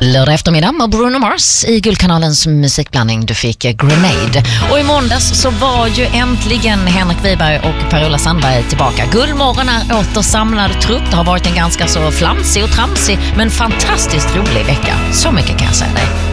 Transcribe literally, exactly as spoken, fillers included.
Lördag eftermiddag med Bruno Mars i Guldkanalens musikblandning. Du fick Grenade. Och i måndags så var ju äntligen Henrik Wiberg och Per-Ola Sandberg tillbaka. Guldmorgon är åter samlad trupp. Det har varit en ganska så flamsig och tramsig men fantastiskt rolig vecka. Så mycket kan jag säga dig.